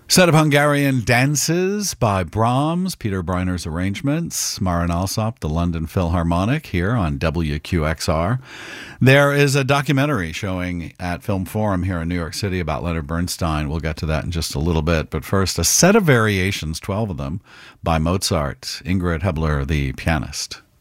Set of Hungarian dances by Brahms, Peter Breiner's arrangements, Marin Alsop, the London Philharmonic, here on WQXR. There is a documentary showing at Film Forum here in New York City about Leonard Bernstein. We'll get to that in just a little bit. But first, a set of variations, 12 of them, by Mozart, Ingrid Hebler, the pianist.